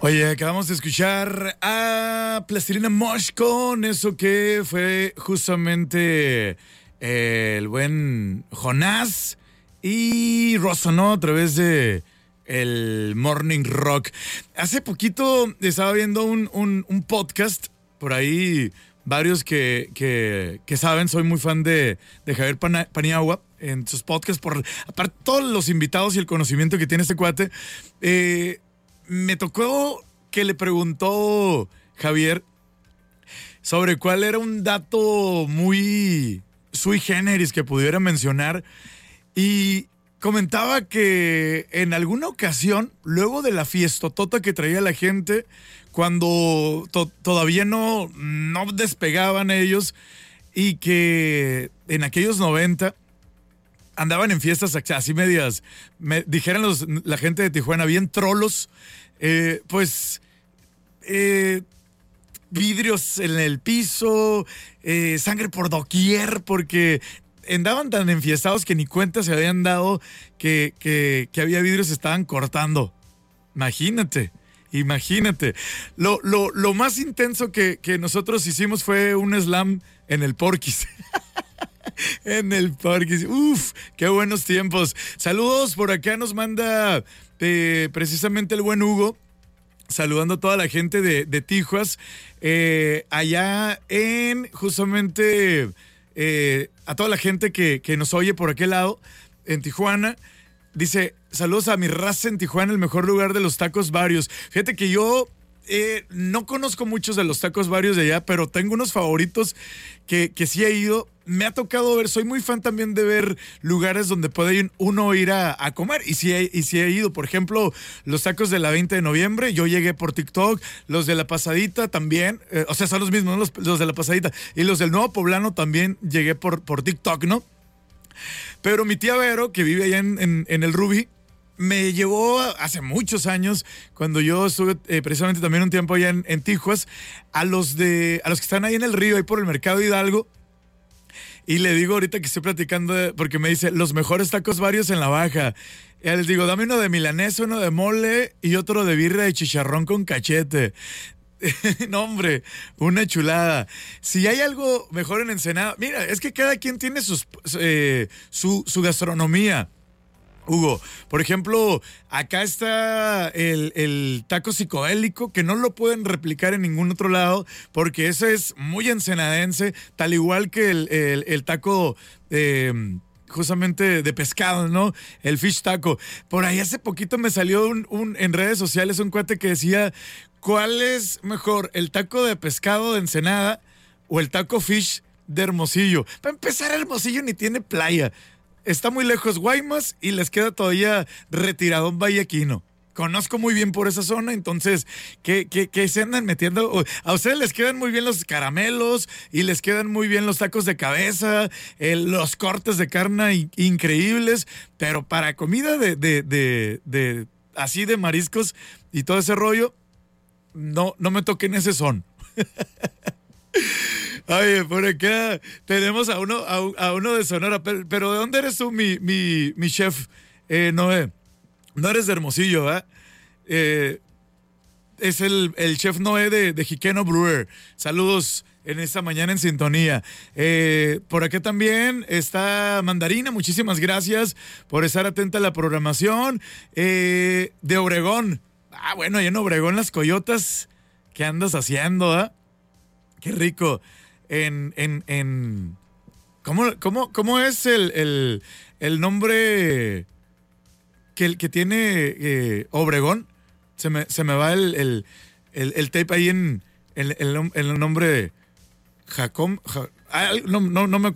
Oye, acabamos de escuchar a Plastilina Mosh con eso que fue justamente el buen Jonás y Rosa, ¿no? A través de el Morning Rock. Hace poquito estaba viendo un podcast, por ahí varios que saben, soy muy fan de Javier Paniagua en sus podcasts, aparte todos los invitados y el conocimiento que tiene este cuate. Me tocó que le preguntó Javier sobre cuál era un dato muy sui generis que pudiera mencionar y comentaba que en alguna ocasión, luego de la fiestotota que traía la gente, cuando todavía no despegaban ellos y que en aquellos 90 andaban en fiestas así medias, dijeran la gente de Tijuana, bien trolos, vidrios en el piso, sangre por doquier, porque andaban tan enfiestados que ni cuenta se habían dado que había vidrios que se estaban cortando. Imagínate. Lo más intenso que nosotros hicimos fue un slam en el Porquis. En el Porquis. Uf, qué buenos tiempos. Saludos, por acá nos manda precisamente el buen Hugo, saludando a toda la gente de Tijuas, allá en justamente a toda la gente que nos oye por aquel lado, en Tijuana. Dice, saludos a mi raza en Tijuana, el mejor lugar de los tacos varios. Fíjate que yo no conozco muchos de los tacos varios de allá, pero tengo unos favoritos que sí he ido. Me ha tocado ver, soy muy fan también de ver lugares donde puede uno ir a comer. Y sí he ido, por ejemplo, los tacos de la 20 de noviembre, yo llegué por TikTok, los de la Pasadita también, o sea, son los mismos, ¿no? Los de la Pasadita. Y los del Nuevo Poblano también llegué por TikTok, ¿no? Pero mi tía Vero, que vive allá en el Ruby, me llevó hace muchos años, cuando yo estuve precisamente también un tiempo allá en Tijuas, a los que están ahí en el río, ahí por el Mercado Hidalgo. Y le digo ahorita que estoy platicando, porque me dice, los mejores tacos varios en la baja. Y les digo, dame uno de milanesa, uno de mole y otro de birria de chicharrón con cachete. No, hombre, una chulada. Si hay algo mejor en Ensenada, mira, es que cada quien tiene su gastronomía. Hugo, por ejemplo, acá está el taco psicodélico, que no lo pueden replicar en ningún otro lado, porque ese es muy ensenadense, tal igual que el taco justamente de pescado, ¿no? El fish taco. Por ahí hace poquito me salió en redes sociales un cuate que decía, ¿cuál es mejor, el taco de pescado de Ensenada o el taco fish de Hermosillo? Para empezar, Hermosillo ni tiene playa. Está muy lejos Guaymas y les queda todavía retiradón Vallequino. Conozco muy bien por esa zona, entonces, ¿qué se andan metiendo? A ustedes les quedan muy bien los caramelos y les quedan muy bien los tacos de cabeza, los cortes de carne increíbles, pero para comida de así de mariscos y todo ese rollo, no me toquen ese son. Oye, por acá tenemos a uno de Sonora, pero ¿de dónde eres tú, mi chef Noé? No eres de Hermosillo, ¿verdad? Es el chef Noé de Jiqueno Brewer. Saludos en esta mañana en sintonía. Por acá también está Mandarina, muchísimas gracias por estar atenta a la programación. De Obregón. Bueno, allá en Obregón las coyotas, ¿qué andas haciendo, eh? Qué rico. ¿Cómo es el nombre que tiene Obregón? Se me va el tape ahí en el nombre de Jacob. No me